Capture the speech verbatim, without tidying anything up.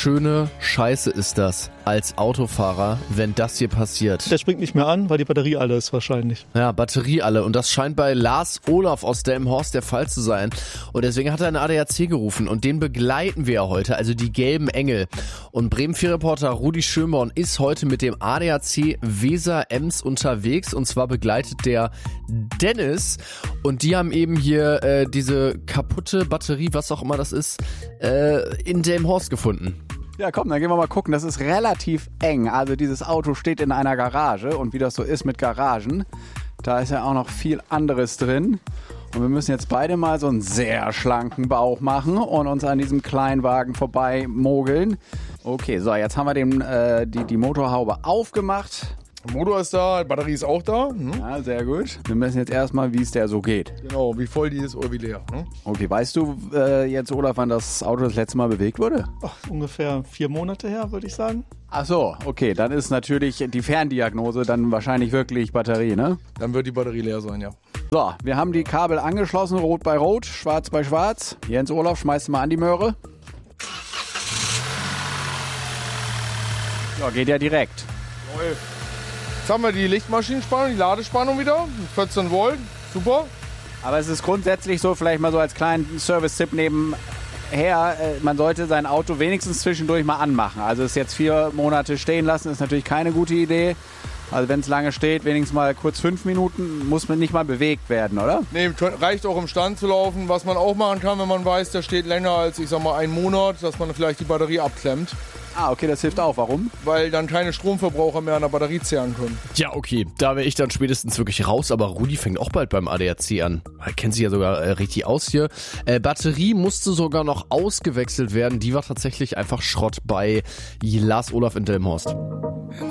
schöne Scheiße ist das als Autofahrer, wenn das hier passiert. Der springt nicht mehr an, weil die Batterie alle ist wahrscheinlich. Ja, Batterie alle. Und das scheint bei Lars Olaf aus Delmenhorst der Fall zu sein. Und deswegen hat er einen A D A C gerufen. Und den begleiten wir ja heute, also die gelben Engel. Und Bremen vier Reporter Rudi Schönborn ist heute mit dem A D A C Weser-Ems unterwegs. Und zwar begleitet der Dennis. Und die haben eben hier äh, diese kaputte Batterie, was auch immer das ist, äh, in Delmenhorst gefunden. Ja, komm, dann gehen wir mal gucken. Das ist relativ eng. Also dieses Auto steht in einer Garage und wie das so ist mit Garagen, da ist ja auch noch viel anderes drin. Und wir müssen jetzt beide mal so einen sehr schlanken Bauch machen und uns an diesem Kleinwagen vorbei mogeln. Okay, so, jetzt haben wir den, äh, die, die Motorhaube aufgemacht. Der Motor ist da, die Batterie ist auch da. Hm? Ja, sehr gut. Wir messen jetzt erstmal, wie es der so geht. Genau, wie voll die ist oder wie leer. Ne? Okay, weißt du äh, jetzt, Olaf, wann das Auto das letzte Mal bewegt wurde? Ach, ungefähr vier Monate her, würde ich sagen. Ach so, okay, dann ist natürlich die Ferndiagnose dann wahrscheinlich wirklich Batterie, ne? Dann wird die Batterie leer sein, ja. So, wir haben die Kabel angeschlossen, rot bei rot, schwarz bei schwarz. Jens Olaf, schmeißt mal an die Möhre. Ja, geht ja direkt. Läuft. Jetzt haben wir die Lichtmaschinenspannung, die Ladespannung wieder, vierzehn Volt, super. Aber es ist grundsätzlich so, vielleicht mal so als kleinen Service-Tipp nebenher, äh, man sollte sein Auto wenigstens zwischendurch mal anmachen. Also es jetzt vier Monate stehen lassen, ist natürlich keine gute Idee. Also wenn es lange steht, wenigstens mal kurz fünf Minuten, muss man nicht mal bewegt werden, oder? Nee, reicht auch im Stand zu laufen. Was man auch machen kann, wenn man weiß, der steht länger als, ich sag mal, einen Monat, dass man vielleicht die Batterie abklemmt. Ah, okay, das hilft auch. Warum? Weil dann keine Stromverbraucher mehr an der Batterie zehren können. Ja, okay, da wäre ich dann spätestens wirklich raus, aber Rudi fängt auch bald beim A D A C an. Er kennt sich ja sogar äh, richtig aus hier. Äh, Batterie musste sogar noch ausgewechselt werden, die war tatsächlich einfach Schrott bei Lars Olaf in Delmenhorst.